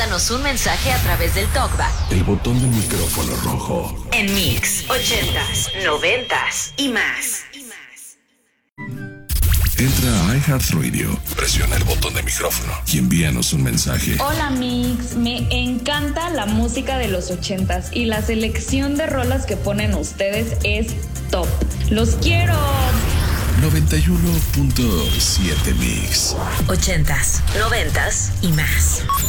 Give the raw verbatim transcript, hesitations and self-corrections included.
envíanos un mensaje a través del TalkBack. El botón del micrófono rojo. En Mix, ochentas, noventas y más. Entra a iHeartRadio, presiona el botón de micrófono y envíanos un mensaje. Hola Mix, me encanta la música de los ochentas y la selección de rolas que ponen ustedes es top. ¡Los quiero! noventa y uno punto siete Mix. Ochentas, noventas y más.